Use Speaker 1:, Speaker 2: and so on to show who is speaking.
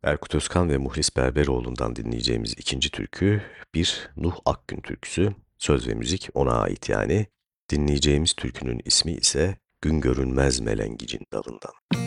Speaker 1: Erkut Özkan ve Muhlis Berberoğlu'ndan dinleyeceğimiz ikinci türkü bir Nuh Akgün türküsü. Söz ve müzik ona ait yani. Dinleyeceğimiz türkünün ismi ise Gün Görünmez Melengicin Dalından.